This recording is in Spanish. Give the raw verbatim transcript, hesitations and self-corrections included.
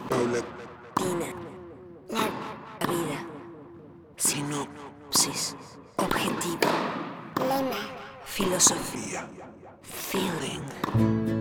Paulatina. La vida. Sinopsis. Objetivo. Lema. Filosofía. Feeling.